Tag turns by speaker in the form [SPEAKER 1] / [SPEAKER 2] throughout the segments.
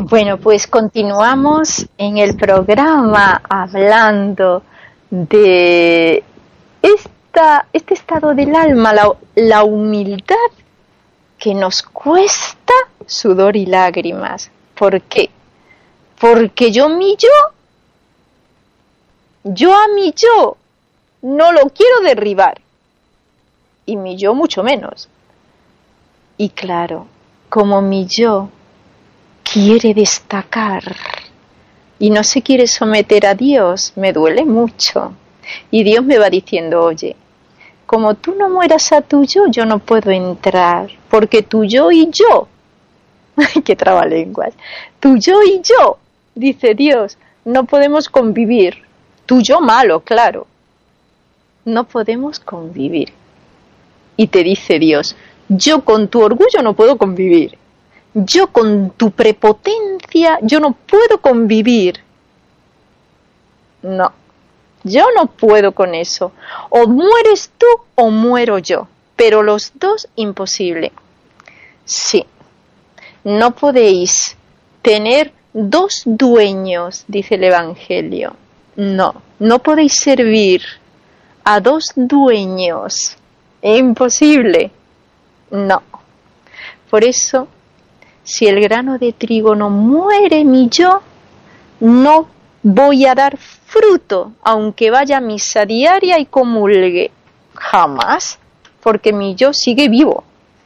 [SPEAKER 1] Bueno, pues continuamos en el programa hablando de este estado del alma, la humildad que nos cuesta sudor y lágrimas. ¿Por qué? Porque yo a mi yo no lo quiero derribar, y mi yo mucho menos. Y claro, como mi yo quiere destacar y no se quiere someter a Dios, me duele mucho. Y Dios me va diciendo, oye, como tú no mueras a tu yo no puedo entrar, porque tu yo y yo, ¡ay, qué trabalenguas! Tu yo y yo, dice Dios, no podemos convivir. Tu yo malo, claro. No podemos convivir. Y te dice Dios, yo con tu orgullo no puedo convivir. Yo con tu prepotencia, yo no puedo convivir. No, yo no puedo con eso. O mueres tú o muero yo. Pero los dos, imposible. Sí, no podéis tener dos dueños, dice el Evangelio. No podéis servir a dos dueños. Es imposible. No. Por eso, si el grano de trigo no muere mi yo, no voy a dar fruto, aunque vaya a misa diaria y comulgue. Jamás, porque mi yo sigue vivo.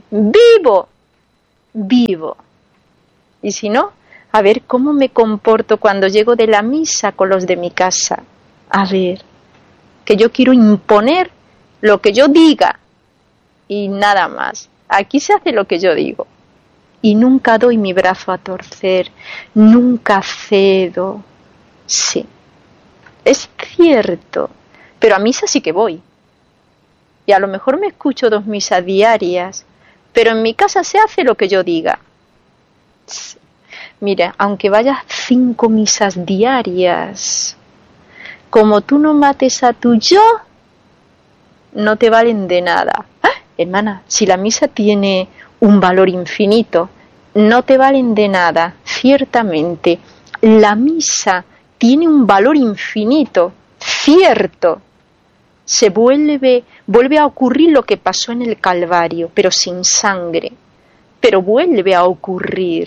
[SPEAKER 1] Vivo. Y si no, a ver cómo me comporto cuando llego de la misa con los de mi casa. A ver, que yo quiero imponer lo que yo diga y nada más. Aquí se hace lo que yo digo. Y nunca doy mi brazo a torcer, nunca cedo. Sí, es cierto, pero a misa sí que voy. Y a lo mejor me escucho 2 misas diarias, pero en mi casa se hace lo que yo diga. Sí. Mira, aunque vayas 5 misas diarias, como tú no mates a tu yo, no te valen de nada. ¡Ah! Hermana, si la misa tiene un valor infinito, no te valen de nada. Ciertamente, la misa tiene un valor infinito, cierto. Se vuelve a ocurrir lo que pasó en el Calvario, pero sin sangre. Pero vuelve a ocurrir.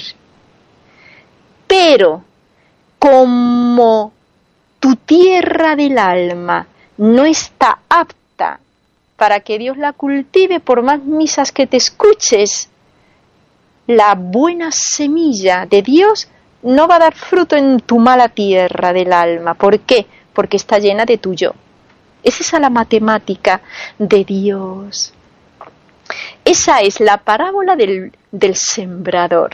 [SPEAKER 1] Pero, como tu tierra del alma no está apta para que Dios la cultive, por más misas que te escuches, la buena semilla de Dios no va a dar fruto en tu mala tierra del alma. ¿Por qué? Porque está llena de tu yo. Es esa la matemática de Dios. Esa es la parábola del sembrador.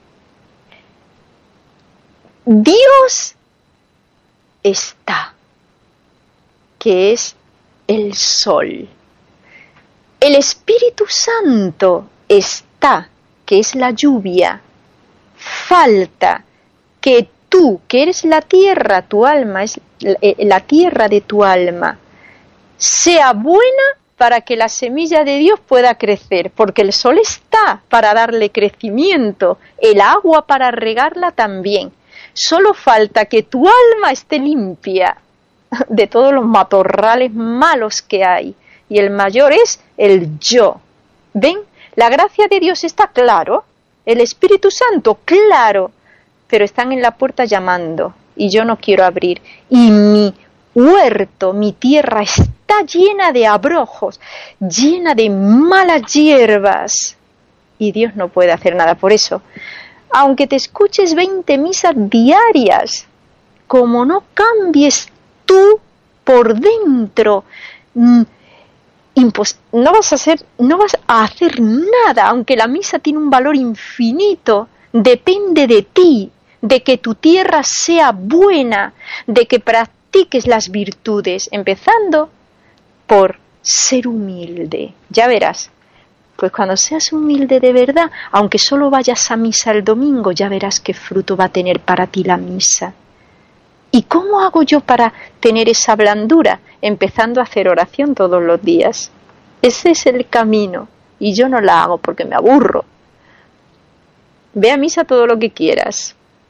[SPEAKER 1] Dios está, que es el sol. El Espíritu Santo está, que es la lluvia. Falta que tú, que eres la tierra, tu alma, es la tierra de tu alma, sea buena para que la semilla de Dios pueda crecer, porque el sol está para darle crecimiento, el agua para regarla también. Solo falta que tu alma esté limpia de todos los matorrales malos que hay, y el mayor es el yo. ¿Ven? La gracia de Dios está claro, el Espíritu Santo claro, pero están en la puerta llamando, y yo no quiero abrir. Y mi huerto, mi tierra está llena de abrojos, llena de malas hierbas, y Dios no puede hacer nada por eso. Aunque te escuches 20 misas diarias, como no cambies tú por dentro, no vas a hacer nada. Aunque la misa tiene un valor infinito, depende de ti, de que tu tierra sea buena, de que practiques las virtudes, empezando por ser humilde. Ya verás, pues cuando seas humilde de verdad, aunque solo vayas a misa el domingo, ya verás qué fruto va a tener para ti la misa. ¿Y cómo hago yo para tener esa blandura? Empezando a hacer oración todos los días. Ese es el camino. Y yo no la hago porque me aburro. Ve a misa todo lo que quieras.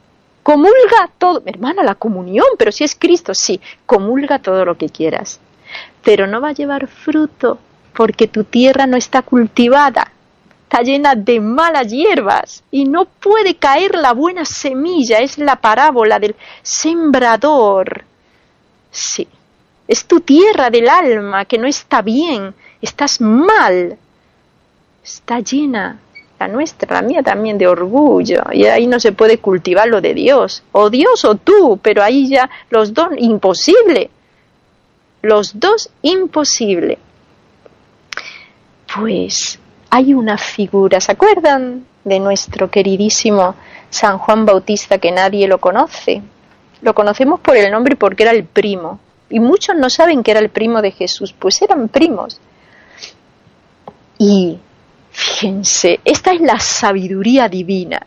[SPEAKER 1] comulga todo, hermana, la comunión, pero si es Cristo, sí, comulga todo lo que quieras, pero no va a llevar fruto porque tu tierra no está cultivada, está llena de malas hierbas y no puede caer la buena semilla. Es la parábola del sembrador. Sí, es tu tierra del alma que no está bien, estás mal, está llena, la nuestra, la mía también, de orgullo, y ahí no se puede cultivar lo de Dios, o Dios o tú, pero ahí ya los dos imposible, los dos imposible. Pues hay una figura, ¿se acuerdan de nuestro queridísimo San Juan Bautista, que nadie lo conoce? Lo conocemos por el nombre porque era el primo, y muchos no saben que era el primo de Jesús, pues eran primos. Y fíjense, esta es la sabiduría divina.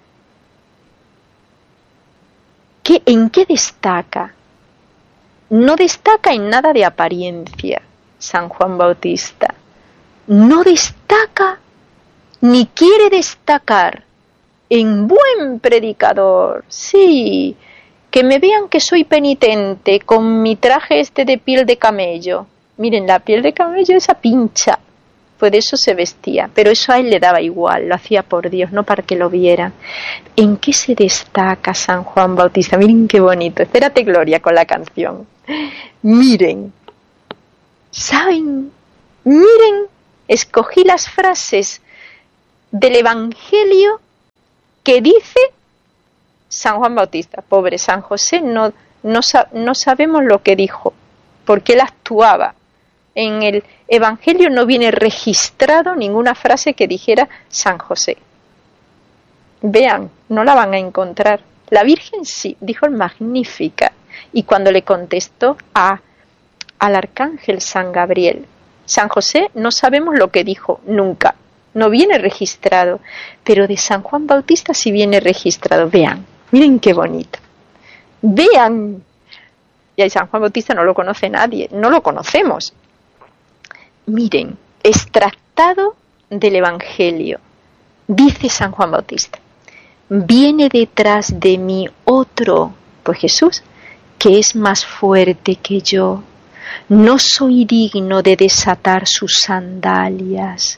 [SPEAKER 1] ¿En qué destaca? No destaca en nada de apariencia, San Juan Bautista. No destaca ni quiere destacar en buen predicador. Sí, que me vean que soy penitente con mi traje de piel de camello. Miren, la piel de camello, esa pincha. Pues de eso se vestía, pero eso a él le daba igual, lo hacía por Dios, no para que lo vieran. ¿En qué se destaca San Juan Bautista? Miren qué bonito. Espérate, Gloria, con la canción. Miren, ¿saben? Miren, escogí las frases del Evangelio que dice San Juan Bautista. Pobre San José, no sabemos lo que dijo, porque él actuaba. En el Evangelio no viene registrado ninguna frase que dijera San José. Vean, no la van a encontrar. La Virgen sí, dijo el Magnífica. Y cuando le contestó al arcángel San Gabriel, San José no sabemos lo que dijo nunca. No viene registrado. Pero de San Juan Bautista sí viene registrado. Vean, miren qué bonito. Vean. Y a San Juan Bautista no lo conoce nadie. No lo conocemos. Miren, extractado del Evangelio, dice San Juan Bautista: viene detrás de mí otro, pues Jesús, que es más fuerte que yo. No soy digno de desatar sus sandalias.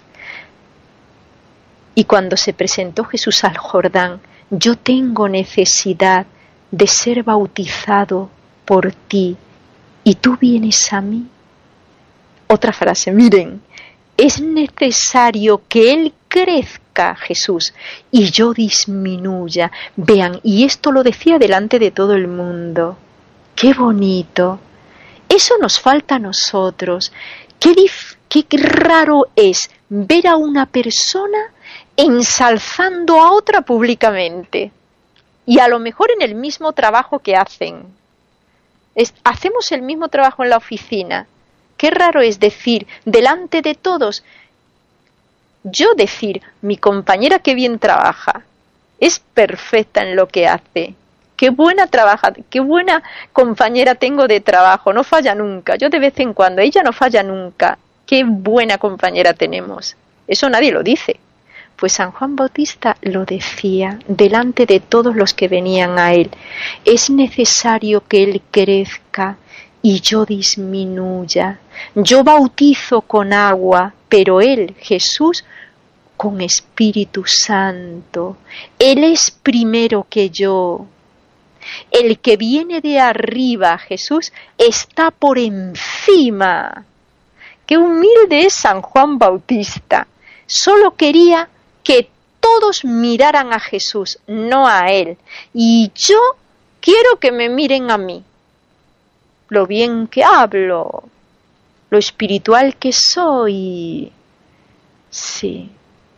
[SPEAKER 1] Y cuando se presentó Jesús al Jordán, yo tengo necesidad de ser bautizado por ti, y tú vienes a mí. Otra frase, miren, es necesario que Él crezca, Jesús, y yo disminuya. Vean, y esto lo decía delante de todo el mundo. ¡Qué bonito! Eso nos falta a nosotros. Qué raro es ver a una persona ensalzando a otra públicamente. Y a lo mejor en el mismo trabajo que hacen. Hacemos el mismo trabajo en la oficina. Qué raro es decir delante de todos, mi compañera qué bien trabaja, es perfecta en lo que hace, qué buena compañera tengo de trabajo, no falla nunca, yo de vez en cuando, ella no falla nunca, qué buena compañera tenemos. Eso nadie lo dice. Pues San Juan Bautista lo decía delante de todos los que venían a él. Es necesario que él crezca y yo disminuya. Yo bautizo con agua, pero él, Jesús, con Espíritu Santo. Él es primero que yo. El que viene de arriba, Jesús, está por encima. Qué humilde es San Juan Bautista. Solo quería que todos miraran a Jesús, no a él. Y yo quiero que me miren a mí. Lo bien que hablo, lo espiritual que soy. Sí.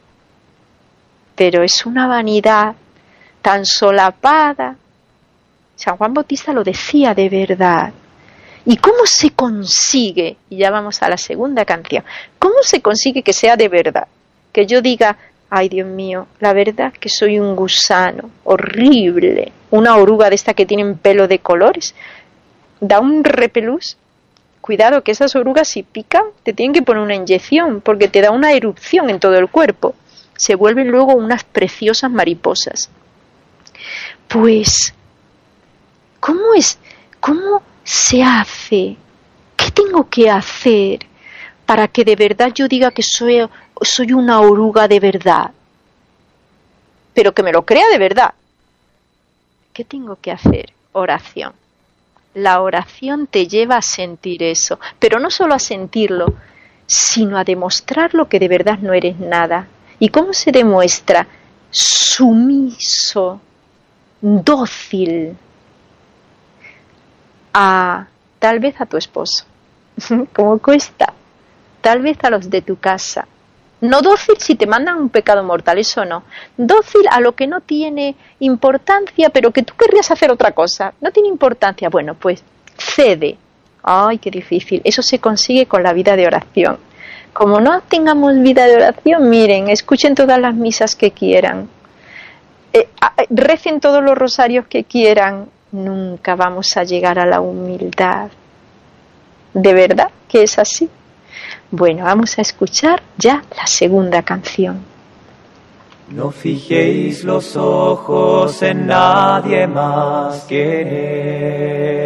[SPEAKER 1] Pero es una vanidad tan solapada. San Juan Bautista lo decía de verdad. ¿Y cómo se consigue? Y ya vamos a la segunda canción. ¿Cómo se consigue que sea de verdad? Que yo diga, ay Dios mío, la verdad que soy un gusano horrible, una oruga de esta que tienen pelo de colores, da un repelús. Cuidado que esas orugas si pican te tienen que poner una inyección porque te da una erupción en todo el cuerpo. Se vuelven luego unas preciosas mariposas. Pues, ¿cómo se hace? ¿Qué tengo que hacer para que de verdad yo diga que soy una oruga de verdad? Pero que me lo crea de verdad. ¿Qué tengo que hacer? Oración. La oración te lleva a sentir eso, pero no solo a sentirlo, sino a demostrarlo que de verdad no eres nada. ¿Y cómo se demuestra? Sumiso, dócil, tal vez a tu esposo, como cuesta, tal vez a los de tu casa. No dócil si te mandan un pecado mortal, eso no. Dócil a lo que no tiene importancia, pero que tú querrías hacer otra cosa. No tiene importancia. Bueno, pues cede. Ay, qué difícil. Eso se consigue con la vida de oración. Como no tengamos vida de oración, miren, escuchen todas las misas que quieran. Recen todos los rosarios que quieran. Nunca vamos a llegar a la humildad. ¿De verdad que es así? Bueno, vamos a escuchar ya la segunda canción.
[SPEAKER 2] No fijéis los ojos en nadie más que en Él.